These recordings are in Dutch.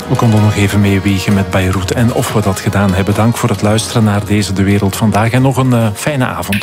We konden nog even meewegen met Beirut en of we dat gedaan hebben. Dank voor het luisteren naar deze De Wereld Vandaag en nog een fijne avond.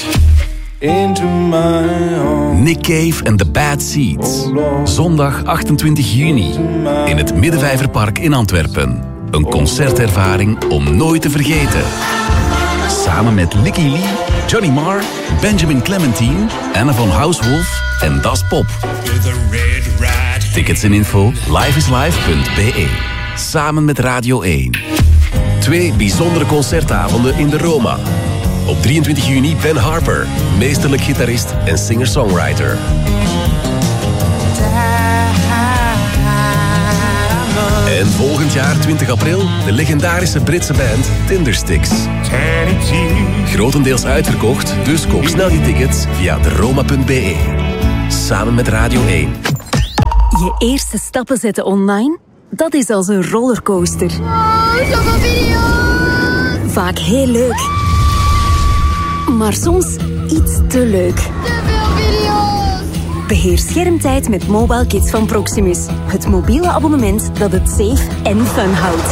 Nick Cave and the Bad Seeds. Zondag 28 juni in het Middenvijverpark in Antwerpen. Een concertervaring om nooit te vergeten. Samen met Licky Lee, Johnny Marr, Benjamin Clementine, Anna von Hauswolf en Das Pop. Tickets en info liveislive.be. Samen met Radio 1. 2 bijzondere concertavonden in de Roma. Op 23 juni Ben Harper, meesterlijk gitarist en singer-songwriter. En volgend jaar, 20 april, de legendarische Britse band Tindersticks. Grotendeels uitverkocht, dus koop snel je tickets via deroma.be. Samen met Radio 1. Je eerste stappen zetten online? Dat is als een rollercoaster. Zoveel video's! Vaak heel leuk. Maar soms iets te leuk. Te veel video's! Beheer schermtijd met Mobile Kids van Proximus. Het mobiele abonnement dat het safe en fun houdt.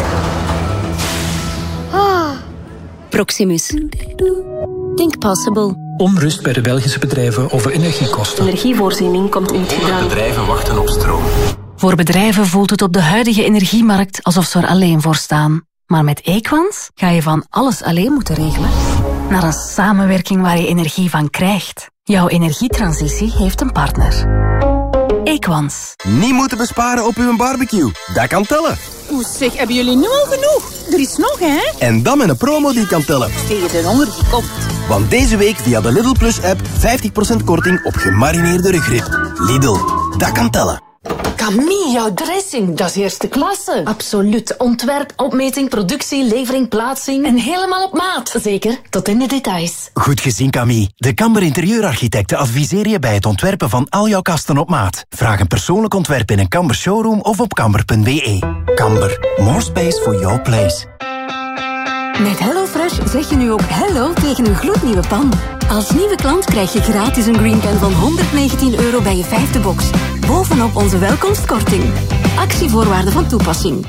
Proximus. Think possible. Onrust bij de Belgische bedrijven over energiekosten. Energievoorziening komt in het gedrang. Bedrijven wachten op stroom. Voor bedrijven voelt het op de huidige energiemarkt alsof ze er alleen voor staan. Maar met Equans ga je van alles alleen moeten regelen naar een samenwerking waar je energie van krijgt. Jouw energietransitie heeft een partner. Equans. Niet moeten besparen op uw barbecue. Dat kan tellen. Oeh, zeg, hebben jullie nu al genoeg? Er is nog, hè? En dan met een promo die kan tellen. Tegen de honger die komt. Want deze week via de Lidl Plus app 50% korting op gemarineerde rugrib. Lidl, dat kan tellen. Camille, jouw dressing, dat is eerste klasse. Absoluut. Ontwerp, opmeting, productie, levering, plaatsing en helemaal op maat. Zeker, tot in de details. Goed gezien, Camille. De Kamber Interieurarchitecten adviseren je bij het ontwerpen van al jouw kasten op maat. Vraag een persoonlijk ontwerp in een Kamber showroom of op kamber.be. Kamber, more space for your place. Met HelloFresh zeg je nu ook hello tegen een gloednieuwe pan. Als nieuwe klant krijg je gratis een Green Pan van €119 bij je 5e box. Bovenop onze welkomstkorting. Actievoorwaarden van toepassing.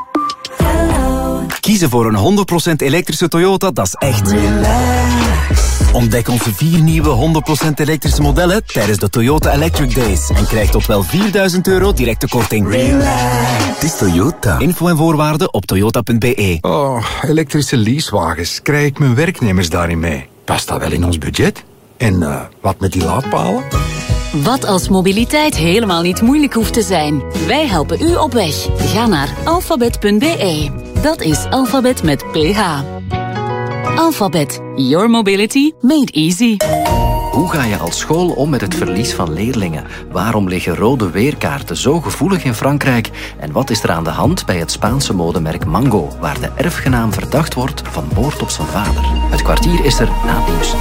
Kiezen voor een 100% elektrische Toyota, dat is echt relax. Ontdek onze 4 nieuwe 100% elektrische modellen tijdens de Toyota Electric Days. En krijg tot wel €4.000 directe korting. Relax. Het is Toyota. Info en voorwaarden op toyota.be. Oh, elektrische leasewagens. Krijg ik mijn werknemers daarin mee? Past dat wel in ons budget? En wat met die laadpalen? Wat als mobiliteit helemaal niet moeilijk hoeft te zijn? Wij helpen u op weg. Ga naar alphabet.be. Dat is alfabet met PH. Alphabet. Your mobility made easy. Hoe ga je als school om met het verlies van leerlingen? Waarom liggen rode weerkaarten zo gevoelig in Frankrijk? En wat is er aan de hand bij het Spaanse modemerk Mango, waar de erfgenaam verdacht wordt van moord op zijn vader? Het kwartier is er na het nieuws.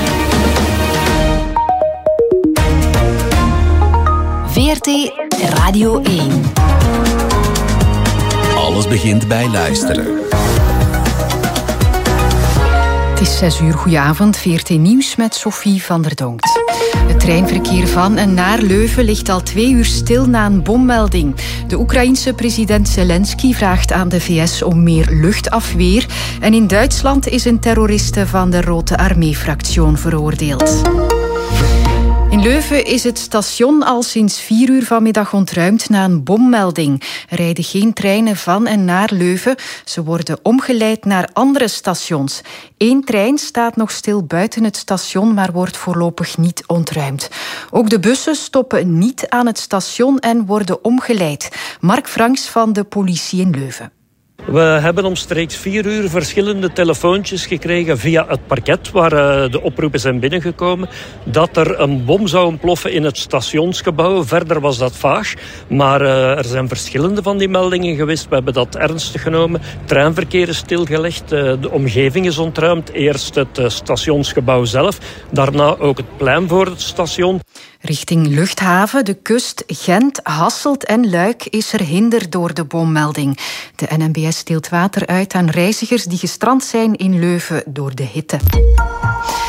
VRT Radio 1. Alles begint bij luisteren. Het is 6 uur, goedenavond. VRT Nieuws met Sophie van der Donkt. Het treinverkeer van en naar Leuven ligt al 2 uur stil na een bommelding. De Oekraïense president Zelensky vraagt aan de VS om meer luchtafweer. En in Duitsland is een terroriste van de Rote Armee-fractie veroordeeld. In Leuven is het station al sinds 4 uur vanmiddag ontruimd na een bommelding. Er rijden geen treinen van en naar Leuven. Ze worden omgeleid naar andere stations. 1 trein staat nog stil buiten het station, maar wordt voorlopig niet ontruimd. Ook de bussen stoppen niet aan het station en worden omgeleid. Mark Franks van de politie in Leuven. We hebben omstreeks 4 uur verschillende telefoontjes gekregen via het parket waar de oproepen zijn binnengekomen dat er een bom zou ontploffen in het stationsgebouw. Verder was dat vaag, maar er zijn verschillende van die meldingen geweest. We hebben dat ernstig genomen. Treinverkeer is stilgelegd, de omgeving is ontruimd. Eerst het stationsgebouw zelf, daarna ook het plein voor het station. Richting Luchthaven, de kust, Gent, Hasselt en Luik is er hinder door de bommelding. De NMBS deelt water uit aan reizigers die gestrand zijn in Leuven door de hitte.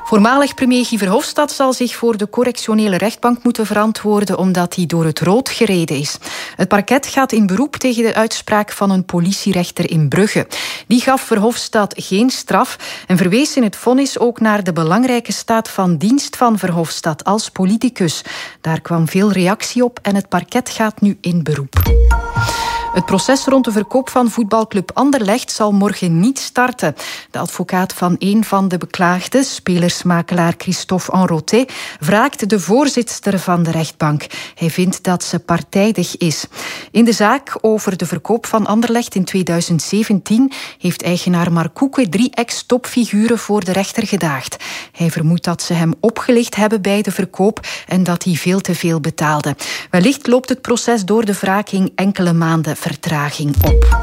Voormalig premier Guy Verhofstadt zal zich voor de correctionele rechtbank moeten verantwoorden omdat hij door het rood gereden is. Het parket gaat in beroep tegen de uitspraak van een politierechter in Brugge. Die gaf Verhofstadt geen straf en verwees in het vonnis ook naar de belangrijke staat van dienst van Verhofstadt als politicus. Daar kwam veel reactie op en het parket gaat nu in beroep. Het proces rond de verkoop van voetbalclub Anderlecht zal morgen niet starten. De advocaat van een van de beklaagden, spelersmakelaar Christophe Enroté, wraakt de voorzitster van de rechtbank. Hij vindt dat ze partijdig is. In de zaak over de verkoop van Anderlecht in 2017 heeft eigenaar Mark Koeken 3 ex-topfiguren voor de rechter gedaagd. Hij vermoedt dat ze hem opgelicht hebben bij de verkoop en dat hij veel te veel betaalde. Wellicht loopt het proces door de wraking enkele maanden vertraging op.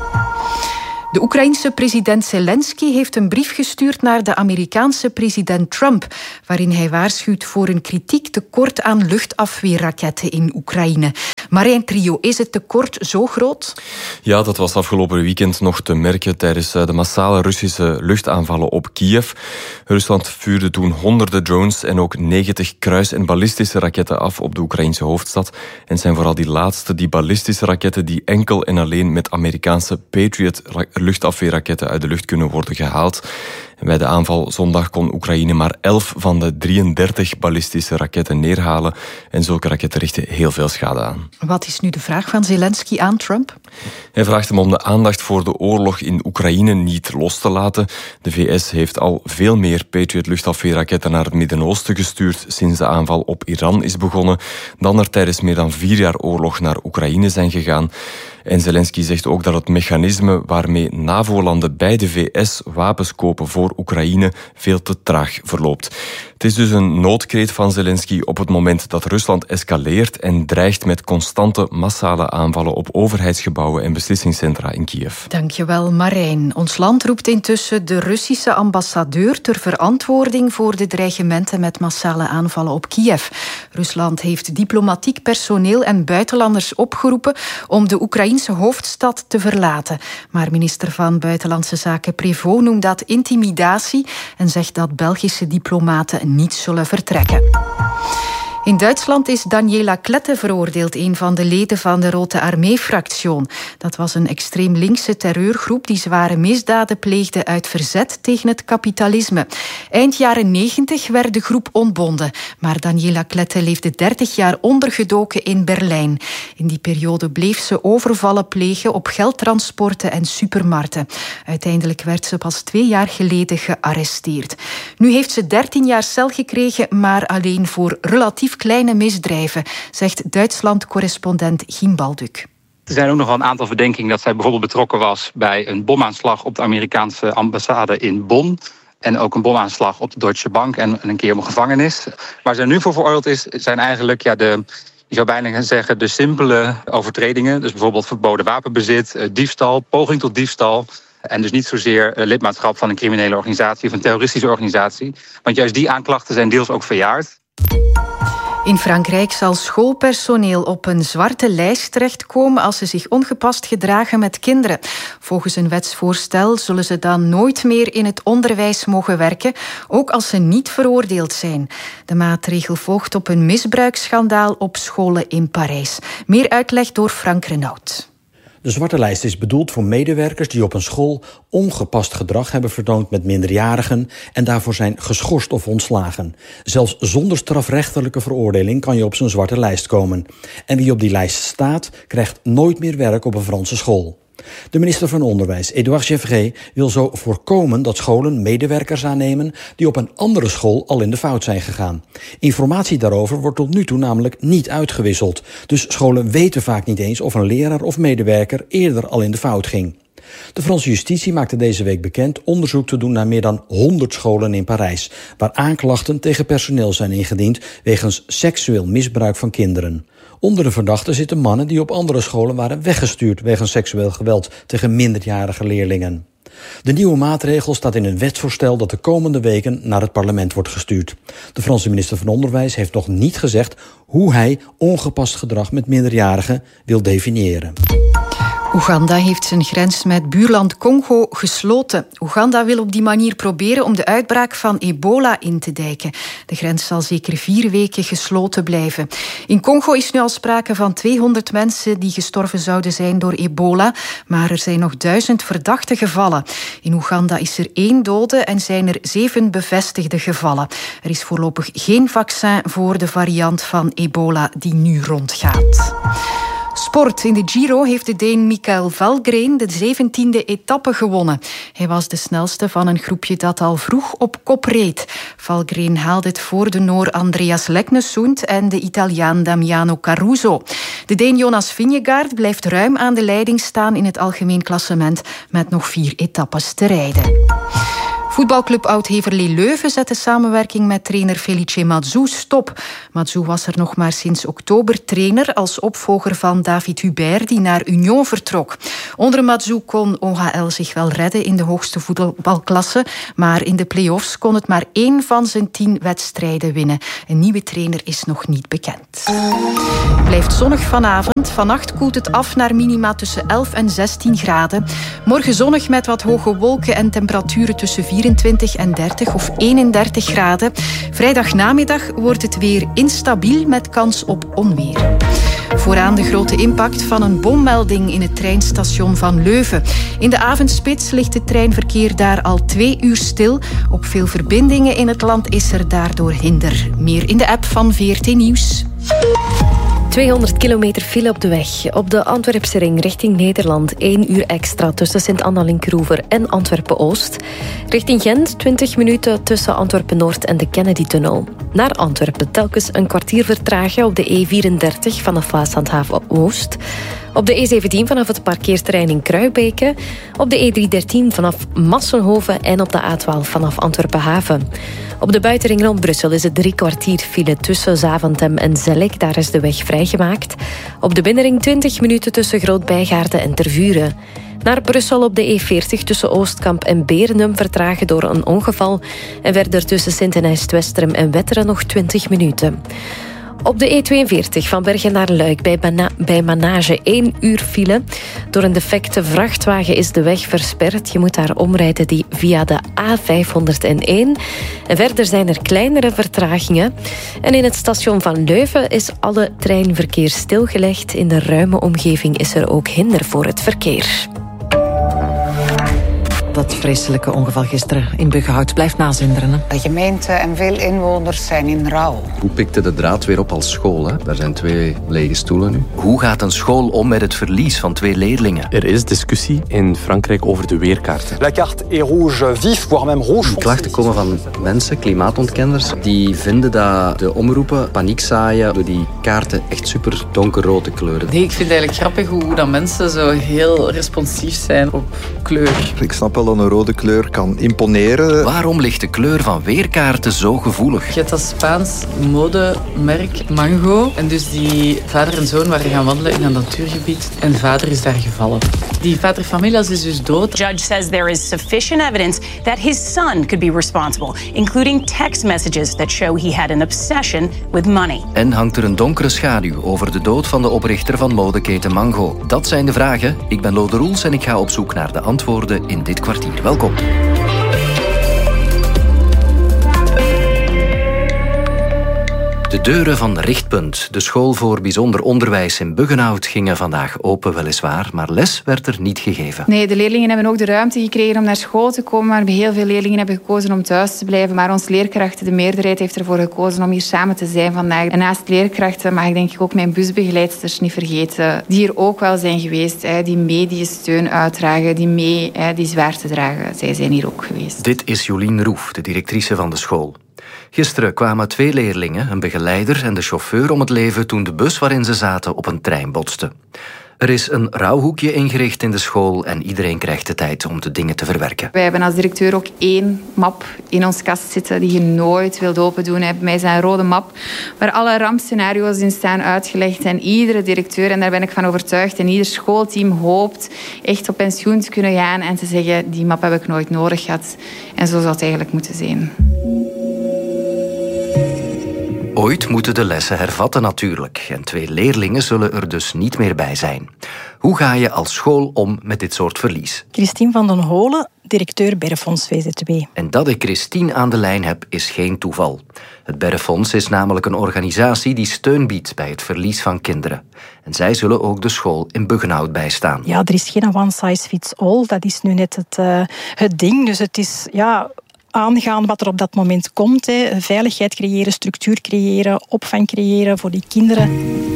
De Oekraïense president Zelensky heeft een brief gestuurd naar de Amerikaanse president Trump, waarin hij waarschuwt voor een kritiek tekort aan luchtafweerraketten in Oekraïne. Marijn Trio, is het tekort zo groot? Ja, dat was afgelopen weekend nog te merken tijdens de massale Russische luchtaanvallen op Kiev. Rusland vuurde toen honderden drones en ook 90 kruis- en ballistische raketten af op de Oekraïnse hoofdstad. En het zijn vooral die laatste, die ballistische raketten, die enkel en alleen met Amerikaanse Patriot luchtafweerraketten uit de lucht kunnen worden gehaald. En bij de aanval zondag kon Oekraïne maar 11 van de 33 ballistische raketten neerhalen. En zulke raketten richten heel veel schade aan. Wat is nu de vraag van Zelensky aan Trump? Hij vraagt hem om de aandacht voor de oorlog in Oekraïne niet los te laten. De VS heeft al veel meer Patriot luchtafweerraketten naar het Midden-Oosten gestuurd sinds de aanval op Iran is begonnen, dan er tijdens meer dan 4 jaar oorlog naar Oekraïne zijn gegaan. En Zelensky zegt ook dat het mechanisme waarmee NAVO-landen bij de VS wapens kopen voor Oekraïne veel te traag verloopt. Het is dus een noodkreet van Zelensky op het moment dat Rusland escaleert en dreigt met constante massale aanvallen op overheidsgebouwen en beslissingscentra in Kiev. Dankjewel, Marijn. Ons land roept intussen de Russische ambassadeur ter verantwoording voor de dreigementen met massale aanvallen op Kiev. Rusland heeft diplomatiek personeel en buitenlanders opgeroepen om de Oekraïense hoofdstad te verlaten. Maar minister van Buitenlandse Zaken Prévost noemt dat intimidatie en zegt dat Belgische diplomaten niet zullen vertrekken. In Duitsland is Daniela Klette veroordeeld, een van de leden van de Rote Armee-fractie. Dat was een extreem linkse terreurgroep die zware misdaden pleegde uit verzet tegen het kapitalisme. Eind jaren 90 werd de groep ontbonden, maar Daniela Klette leefde 30 jaar ondergedoken in Berlijn. In die periode bleef ze overvallen plegen op geldtransporten en supermarkten. Uiteindelijk werd ze pas 2 jaar geleden gearresteerd. Nu heeft ze 13 jaar cel gekregen, maar alleen voor relatief kleine misdrijven, zegt Duitsland-correspondent Giem Balduk. Er zijn ook nog wel een aantal verdenkingen dat zij bijvoorbeeld betrokken was bij een bomaanslag op de Amerikaanse ambassade in Bonn. En ook een bomaanslag op de Deutsche Bank en een keer op een gevangenis. Waar zij nu voor veroordeeld is, zijn eigenlijk je zou bijna zeggen, de simpele overtredingen. Dus bijvoorbeeld verboden wapenbezit, diefstal, poging tot diefstal. En dus niet zozeer lidmaatschap van een criminele organisatie of een terroristische organisatie. Want juist die aanklachten zijn deels ook verjaard. In Frankrijk zal schoolpersoneel op een zwarte lijst terechtkomen als ze zich ongepast gedragen met kinderen. Volgens een wetsvoorstel zullen ze dan nooit meer in het onderwijs mogen werken, ook als ze niet veroordeeld zijn. De maatregel volgt op een misbruiksschandaal op scholen in Parijs. Meer uitleg door Frank Renaud. De zwarte lijst is bedoeld voor medewerkers die op een school ongepast gedrag hebben vertoond met minderjarigen en daarvoor zijn geschorst of ontslagen. Zelfs zonder strafrechtelijke veroordeling kan je op zo'n zwarte lijst komen. En wie op die lijst staat, krijgt nooit meer werk op een Franse school. De minister van Onderwijs, Édouard Gevrey, wil zo voorkomen dat scholen medewerkers aannemen die op een andere school al in de fout zijn gegaan. Informatie daarover wordt tot nu toe namelijk niet uitgewisseld. Dus scholen weten vaak niet eens of een leraar of medewerker eerder al in de fout ging. De Franse justitie maakte deze week bekend onderzoek te doen naar meer dan 100 scholen in Parijs, waar aanklachten tegen personeel zijn ingediend wegens seksueel misbruik van kinderen. Onder de verdachten zitten mannen die op andere scholen waren weggestuurd wegens seksueel geweld tegen minderjarige leerlingen. De nieuwe maatregel staat in een wetsvoorstel dat de komende weken naar het parlement wordt gestuurd. De Franse minister van Onderwijs heeft nog niet gezegd hoe hij ongepast gedrag met minderjarigen wil definiëren. Oeganda heeft zijn grens met buurland Congo gesloten. Oeganda wil op die manier proberen om de uitbraak van ebola in te dijken. De grens zal zeker 4 weken gesloten blijven. In Congo is nu al sprake van 200 mensen die gestorven zouden zijn door ebola, maar er zijn nog 1000 verdachte gevallen. In Oeganda is er 1 dode en zijn er 7 bevestigde gevallen. Er is voorlopig geen vaccin voor de variant van ebola die nu rondgaat. Sport. In de Giro heeft de Deen Mikael Valgren de 17e etappe gewonnen. Hij was de snelste van een groepje dat al vroeg op kop reed. Valgren haalde het voor de Noor Andreas Leknesund en de Italiaan Damiano Caruso. De Deen Jonas Vingegaard blijft ruim aan de leiding staan in het algemeen klassement met nog 4 etappes te rijden. Voetbalclub Oud-Heverlee Leuven zet de samenwerking met trainer Felice Mazou stop. Mazou was er nog maar sinds oktober trainer als opvolger van David Hubert, die naar Union vertrok. Onder Mazou kon OHL zich wel redden in de hoogste voetbalklasse, maar in de play-offs kon het maar 1 van zijn 10 wedstrijden winnen. Een nieuwe trainer is nog niet bekend. Het blijft zonnig vanavond. Vannacht koelt het af naar minima tussen 11 en 16 graden. Morgen zonnig met wat hoge wolken en temperaturen tussen 24 en 30 of 31 graden. Vrijdagnamiddag wordt het weer instabiel met kans op onweer. Vooraan de grote impact van een bommelding in het treinstation van Leuven. In de avondspits ligt het treinverkeer daar al 2 uur stil. Op veel verbindingen in het land is er daardoor hinder. Meer in de app van VRT Nieuws. 200 kilometer file op de weg. Op de Antwerpse ring richting Nederland 1 uur extra tussen Sint-Anna-Linkeroever en Antwerpen-Oost. Richting Gent 20 minuten tussen Antwerpen-Noord en de Kennedy-tunnel. Naar Antwerpen telkens een kwartier vertragen op de E34 vanaf Waaslandhaven-Oost. Op de E17 vanaf het parkeerterrein in Kruibeke. Op de E313 vanaf Massenhoven en op de A12 vanaf Antwerpen-Haven. Op de buitenring rond Brussel is het 3 kwartier file tussen Zaventem en Zellik. Daar is de weg vrijgemaakt. Op de binnenring 20 minuten tussen Groot-Bijgaarden en Tervuren. Naar Brussel op de E40 tussen Oostkamp en Berenum vertragen door een ongeval. En verder tussen Sint-Ijst-Westerem en Wetteren nog 20 minuten. Op de E42 van Bergen naar Luik bij Manage 1 uur file. Door een defecte vrachtwagen is de weg versperd. Je moet daar omrijden via de A501. En verder zijn er kleinere vertragingen. En in het station van Leuven is alle treinverkeer stilgelegd. In de ruime omgeving is er ook hinder voor het verkeer. Dat vreselijke ongeval gisteren in Buggenhout blijft nazinderen. Hè? De gemeente en veel inwoners zijn in rouw. Hoe pikte de draad weer op als school? Hè? Daar zijn 2 lege stoelen nu. Hoe gaat een school om met het verlies van 2 leerlingen? Er is discussie in Frankrijk over de weerkaarten. La carte est rouge vif, voire même rouge foncé. Klachten komen van mensen, klimaatontkenners, die vinden dat de omroepen paniek zaaien door die kaarten echt super donkerrood te kleuren. Nee, ik vind het eigenlijk grappig hoe dat mensen zo heel responsief zijn op kleur. Ik snap wel dat een rode kleur kan imponeren. Waarom ligt de kleur van weerkaarten zo gevoelig? Je hebt dat Spaans modemerk Mango. En dus die vader en zoon waren gaan wandelen in een natuurgebied. En vader is daar gevallen. Die vader familias is dus dood. The judge says there is sufficient evidence that his son could be responsible, including text messages that show he had an obsession with money. En hangt er een donkere schaduw over de dood van de oprichter van modeketen Mango? Dat zijn de vragen. Ik ben Lode Roels en ik ga op zoek naar de antwoorden in dit kwartier. Welkom. De deuren van Richtpunt, de school voor bijzonder onderwijs in Buggenhout, gingen vandaag open weliswaar, maar les werd er niet gegeven. Nee, de leerlingen hebben ook de ruimte gekregen om naar school te komen, maar heel veel leerlingen hebben gekozen om thuis te blijven. Maar onze leerkrachten, de meerderheid, heeft ervoor gekozen om hier samen te zijn vandaag. En naast leerkrachten mag ik denk ik ook mijn busbegeleidsters niet vergeten, die hier ook wel zijn geweest, die mee die steun uitdragen, die mee die zwaar te dragen. Zij zijn hier ook geweest. Dit is Jolien Roef, de directrice van de school. Gisteren kwamen 2 leerlingen, een begeleider en de chauffeur om het leven toen de bus waarin ze zaten op een trein botste. Er is een rouwhoekje ingericht in de school en iedereen krijgt de tijd om de dingen te verwerken. Wij hebben als directeur ook 1 map in ons kast zitten die je nooit wilt open doen. Bij mij is een rode map waar alle rampscenario's in staan uitgelegd. En iedere directeur, en daar ben ik van overtuigd, en ieder schoolteam hoopt echt op pensioen te kunnen gaan en te zeggen, die map heb ik nooit nodig gehad. En zo zou het eigenlijk moeten zijn. Ooit moeten de lessen hervatten natuurlijk. En 2 leerlingen zullen er dus niet meer bij zijn. Hoe ga je als school om met dit soort verlies? Christine van den Holen, directeur Berrefonds VZW. En dat ik Christine aan de lijn heb, is geen toeval. Het Berrefonds is namelijk een organisatie die steun biedt bij het verlies van kinderen. En zij zullen ook de school in Buggenhout bijstaan. Ja, er is geen one size fits all. Dat is nu net het ding. Dus het is aangaan wat er op dat moment komt. Veiligheid creëren, structuur creëren, opvang creëren voor die kinderen.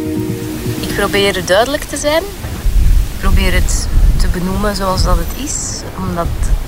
Ik probeer duidelijk te zijn. Ik probeer het te benoemen zoals dat het is. Omdat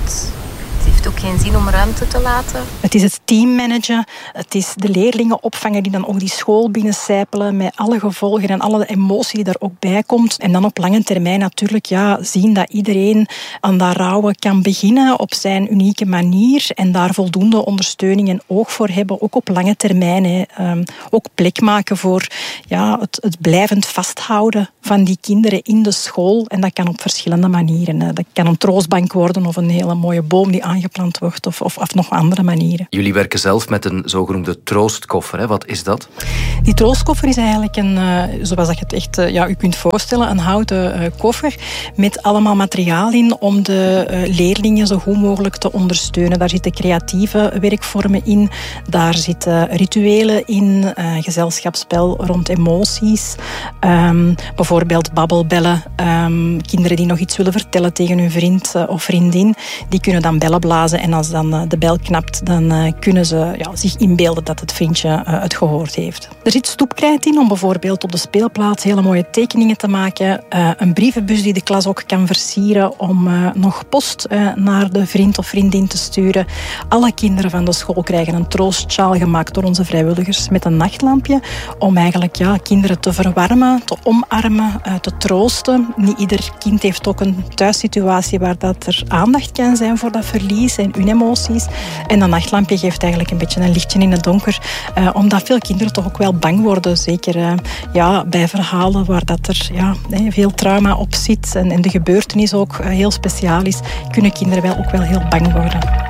het heeft ook geen zin om ruimte te laten. Het is het teammanagen. Het is de leerlingen opvangen die dan ook die school binnencijpelen met alle gevolgen en alle emotie die daar ook bij komt. En dan op lange termijn natuurlijk zien dat iedereen aan dat rouwen kan beginnen op zijn unieke manier en daar voldoende ondersteuning en oog voor hebben, ook op lange termijn. Ook plek maken voor het blijvend vasthouden van die kinderen in de school. En dat kan op verschillende manieren. Dat kan een troostbank worden of een hele mooie boom die aangeplant wordt of nog andere manieren. Jullie werken zelf met een zogenoemde troostkoffer. Hè? Wat is dat? Die troostkoffer is eigenlijk zoals je het echt u kunt voorstellen, een houten koffer met allemaal materiaal in om de leerlingen zo goed mogelijk te ondersteunen. Daar zitten creatieve werkvormen in, daar zitten rituelen in, gezelschapsspel rond emoties, bijvoorbeeld babbelbellen, kinderen die nog iets willen vertellen tegen hun vriend of vriendin, die kunnen dan bellen blazen en als dan de bel knapt, dan kunnen ze zich inbeelden dat het vriendje het gehoord heeft. Er zit stoepkrijt in om bijvoorbeeld op de speelplaats hele mooie tekeningen te maken, een brievenbus die de klas ook kan versieren om nog post naar de vriend of vriendin te sturen. Alle kinderen van de school krijgen een troostsjaal gemaakt door onze vrijwilligers met een nachtlampje om eigenlijk kinderen te verwarmen, te omarmen, te troosten. Niet ieder kind heeft ook een thuissituatie waar dat er aandacht kan zijn voor dat verlies en hun emoties. En dat nachtlampje geeft eigenlijk een beetje een lichtje in het donker, omdat veel kinderen toch ook wel bang worden. Zeker bij verhalen waar dat er veel trauma op zit en de gebeurtenis ook heel speciaal is, kunnen kinderen ook wel heel bang worden.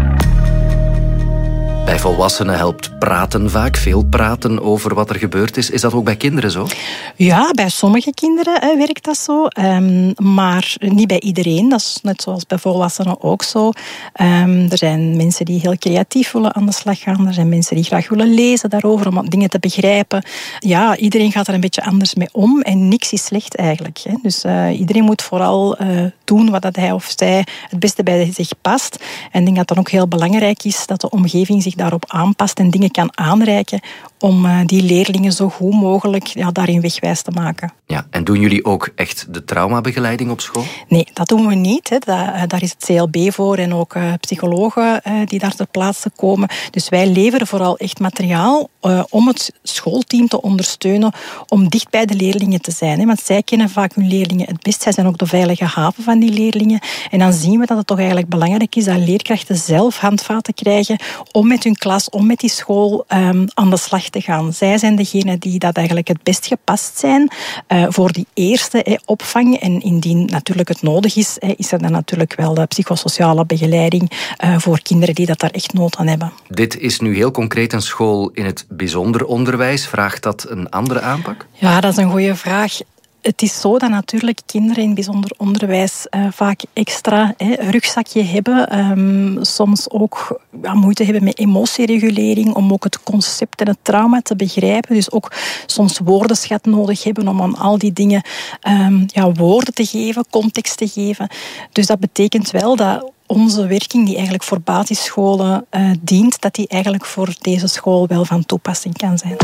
Bij volwassenen helpt praten vaak, veel praten over wat er gebeurd is. Is dat ook bij kinderen zo? Ja, bij sommige kinderen werkt dat zo. Maar niet bij iedereen. Dat is net zoals bij volwassenen ook zo. Er zijn mensen die heel creatief willen aan de slag gaan. Er zijn mensen die graag willen lezen daarover om dingen te begrijpen. Ja, iedereen gaat er een beetje anders mee om. En niks is slecht eigenlijk. Dus iedereen moet vooral doen wat hij of zij het beste bij zich past. En ik denk dat het dan ook heel belangrijk is dat de omgeving zich daarop aanpast en dingen kan aanreiken om die leerlingen zo goed mogelijk daarin wegwijs te maken. Ja, en doen jullie ook echt de traumabegeleiding op school? Nee, dat doen we niet. Daar is het CLB voor en ook psychologen die daar ter plaatse komen. Dus wij leveren vooral echt materiaal om het schoolteam te ondersteunen om dicht bij de leerlingen te zijn. Want zij kennen vaak hun leerlingen het best. Zij zijn ook de veilige haven van die leerlingen. En dan zien we dat het toch eigenlijk belangrijk is dat leerkrachten zelf handvaten krijgen om met hun klas, om met die school aan de slag te gaan. Zij zijn degenen die dat eigenlijk het best gepast zijn voor die eerste opvang. En indien natuurlijk het nodig is, is er dan natuurlijk wel de psychosociale begeleiding voor kinderen die dat daar echt nood aan hebben. Dit is nu heel concreet een school in het bijzonder onderwijs. Vraagt dat een andere aanpak? Ja, dat is een goede vraag. Het is zo dat natuurlijk kinderen in bijzonder onderwijs vaak extra rugzakje hebben. Soms ook moeite hebben met emotieregulering, om ook het concept en het trauma te begrijpen. Dus ook soms woordenschat nodig hebben om aan al die dingen woorden te geven, context te geven. Dus dat betekent wel dat onze werking, die eigenlijk voor basisscholen dient, dat die eigenlijk voor deze school wel van toepassing kan zijn.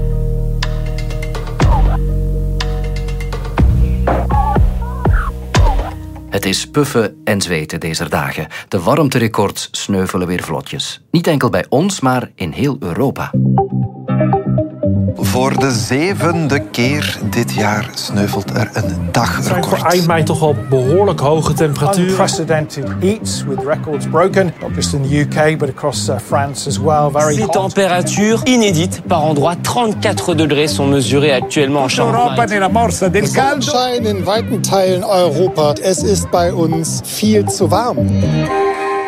Het is puffen en zweten deze dagen. De warmterecords sneuvelen weer vlotjes. Niet enkel bij ons, maar in heel Europa. Voor de 7e keer dit jaar sneuvelt er een dagrecord. Voor eind mei toch al behoorlijk hoge temperaturen. Unprecedented heat with records broken, not just in the UK but across France as well. Very hot. Des températures inédites par endroits. 34 degrés sont mesurés actuellement en Charente-Maritime. Sonnenschein in weiten Teilen Europa. Es ist bei uns viel zu warm.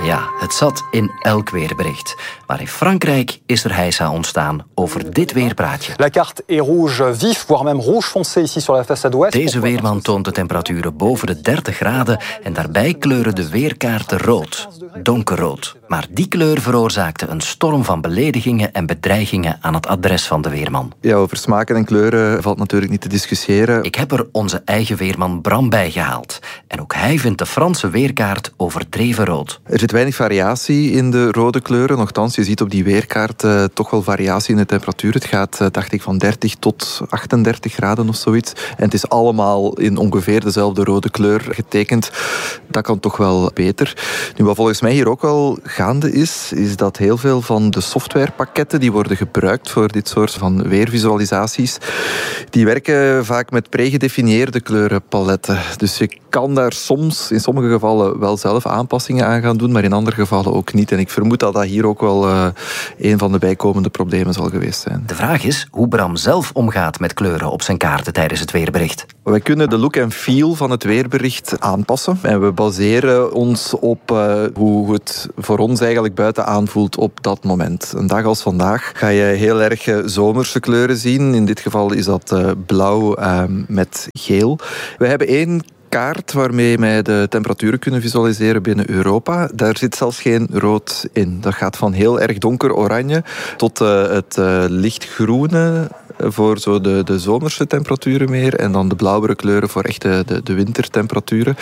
Ja, het zat in elk weerbericht. Maar in Frankrijk is er heisa ontstaan over dit weerpraatje. La carte est rouge vif, voire même rouge foncé ici sur la façade ouest. Deze weerman toont de temperaturen boven de 30 graden en daarbij kleuren de weerkaarten rood, donkerrood. Maar die kleur veroorzaakte een storm van beledigingen en bedreigingen aan het adres van de weerman. Ja, over smaken en kleuren valt natuurlijk niet te discussiëren. Ik heb er onze eigen weerman Bram bij gehaald. En ook hij vindt de Franse weerkaart overdreven rood. Er zit weinig variatie in de rode kleuren. Nochtans, je ziet op die weerkaart toch wel variatie in de temperatuur. Het gaat, dacht ik, van 30 tot 38 graden of zoiets. En het is allemaal in ongeveer dezelfde rode kleur getekend. Dat kan toch wel beter. Nu, wat volgens mij hier ook wel gaande is dat heel veel van de softwarepakketten die worden gebruikt voor dit soort van weervisualisaties, die werken vaak met pregedefinieerde kleurenpaletten. Dus je kan daar soms, in sommige gevallen, wel zelf aanpassingen aan gaan doen, maar in andere gevallen ook niet. En ik vermoed dat dat hier ook wel een van de bijkomende problemen zal geweest zijn. De vraag is hoe Bram zelf omgaat met kleuren op zijn kaarten tijdens het weerbericht. Wij kunnen de look en feel van het weerbericht aanpassen. En we baseren ons op hoe het voor ons eigenlijk buiten aanvoelt op dat moment. Een dag als vandaag ga je heel erg zomerse kleuren zien. In dit geval is dat blauw met geel. We hebben één kaart waarmee wij de temperaturen kunnen visualiseren binnen Europa. Daar zit zelfs geen rood in. Dat gaat van heel erg donker oranje tot het lichtgroene voor zo de zomerse temperaturen meer en dan de blauwere kleuren voor echt de wintertemperaturen.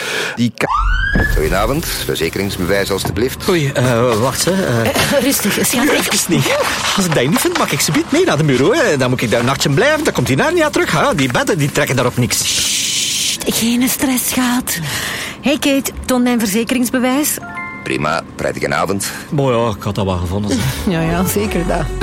Goedenavond, verzekeringsbewijs alstublieft. Oei, wacht hè. Rustig, schat. Even niet. Als ik dat niet vind, mag ik ze mee naar de bureau. Hè. Dan moet ik daar een nachtje blijven, dan komt die naar niet aan terug. Hè. Die bedden die trekken daar op niks. Sst, geen stress, schat. Hey Kate, toon mijn verzekeringsbewijs. Prima, prettige avond. Mooi, ja, ik had dat wel gevonden. Ja, zeker dat.